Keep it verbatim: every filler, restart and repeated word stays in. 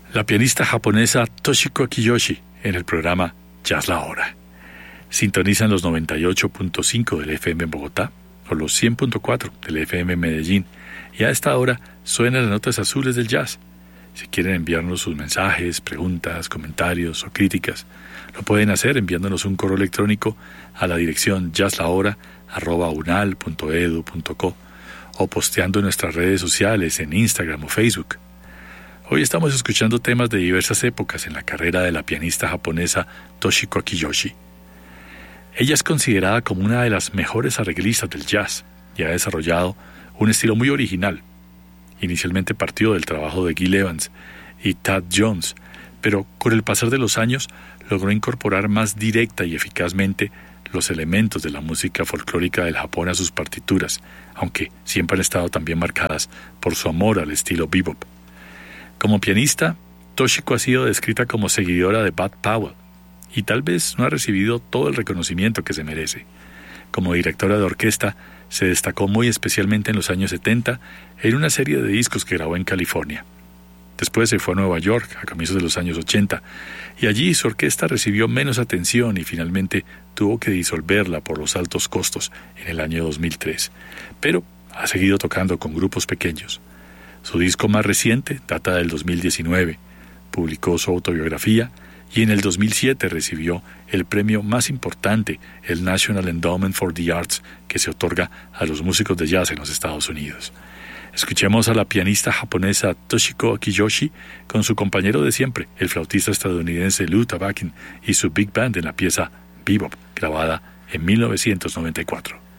La pianista japonesa Toshiko Kiyoshi en el programa Jazz La Hora. Sintonizan los noventa y ocho punto cinco del F M en Bogotá o los cien punto cuatro del F M en Medellín, y a esta hora suenan las notas azules del jazz. Si quieren enviarnos sus mensajes, preguntas, comentarios o críticas, lo pueden hacer enviándonos un correo electrónico a la dirección jazzlahora arroba unal punto edu punto co o posteando en nuestras redes sociales en Instagram o Facebook. Hoy estamos escuchando temas de diversas épocas en la carrera de la pianista japonesa Toshiko Kiyoshi. Ella es considerada como una de las mejores arreglistas del jazz y ha desarrollado un estilo muy original. Inicialmente partió del trabajo de Gil Evans y Thad Jones, pero con el pasar de los años logró incorporar más directa y eficazmente los elementos de la música folclórica del Japón a sus partituras, aunque siempre han estado también marcadas por su amor al estilo bebop. Como pianista, Toshiko ha sido descrita como seguidora de Bud Powell y tal vez no ha recibido todo el reconocimiento que se merece. Como directora de orquesta, se destacó muy especialmente en los años setenta en una serie de discos que grabó en California. Después se fue a Nueva York a comienzos de los años ochenta y allí su orquesta recibió menos atención y finalmente tuvo que disolverla por los altos costos en el año dos mil tres. Pero ha seguido tocando con grupos pequeños. Su disco más reciente data del dos mil diecinueve, publicó su autobiografía y en el dos mil siete recibió el premio más importante, el National Endowment for the Arts, que se otorga a los músicos de jazz en los Estados Unidos. Escuchemos a la pianista japonesa Toshiko Kiyoshi con su compañero de siempre, el flautista estadounidense Lou Tabakin, y su big band en la pieza Bebop, grabada en mil novecientos noventa y cuatro.